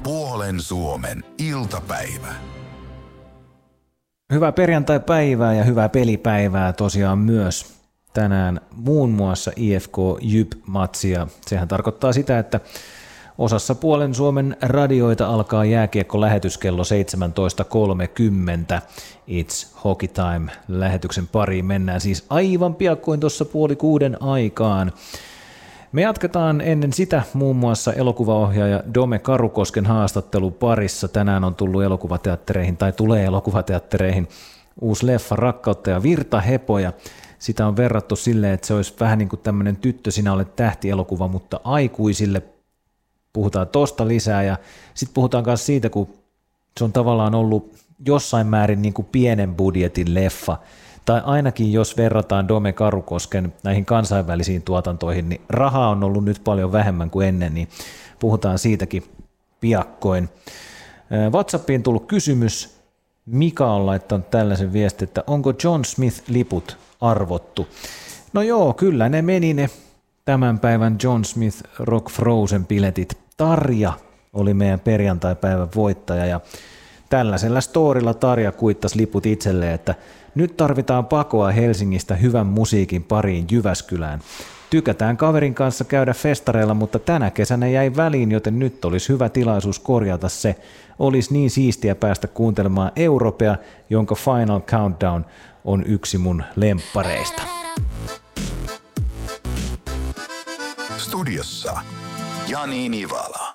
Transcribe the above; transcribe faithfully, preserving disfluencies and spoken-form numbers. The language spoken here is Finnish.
Puolen Suomen iltapäivä. Hyvää perjantai-päivää ja hyvää pelipäivää tosiaan myös tänään muun muassa I F K Jyp-matsia. Sehän tarkoittaa sitä, että osassa Puolen Suomen radioita alkaa jääkiekko-lähetys kello seitsemäntoista kolmekymmentä. It's Hockey Time -lähetyksen pariin mennään siis aivan piakkoin tuossa puoli kuuden aikaan. Me jatketaan ennen sitä muun muassa elokuvaohjaaja Dome Karukosken haastattelu parissa. Tänään on tullut elokuvateattereihin tai tulee elokuvateattereihin uusi leffa Rakkautta ja virtahepoja. Sitä on verrattu silleen, että se olisi vähän niin kuin tämmöinen Tyttö, sinä olet tähti-elokuva, mutta aikuisille. Puhutaan tosta lisää ja sitten puhutaan myös siitä, kun se on tavallaan ollut jossain määrin niin kuin pienen budjetin leffa. Tai ainakin jos verrataan Dome Karukosken näihin kansainvälisiin tuotantoihin, niin rahaa on ollut nyt paljon vähemmän kuin ennen, niin puhutaan siitäkin piakkoin. WhatsAppiin tullut kysymys. Mika on laittanut tällaisen viestin, että onko John Smith-liput arvottu? No joo, kyllä ne meni ne tämän päivän John Smith Rock Frozen-piletit. Tarja oli meidän perjantaipäivän voittaja ja tällaisella storilla Tarja kuittasi liput itselleen, että nyt tarvitaan pakoa Helsingistä hyvän musiikin pariin Jyväskylään. Tykätään kaverin kanssa käydä festareilla, mutta tänä kesänä jäi väliin, joten nyt olisi hyvä tilaisuus korjata se. Olisi niin siistiä päästä kuuntelemaan Europea, jonka Final Countdown on yksi mun lemppareista. Studiossa Jani Nivala.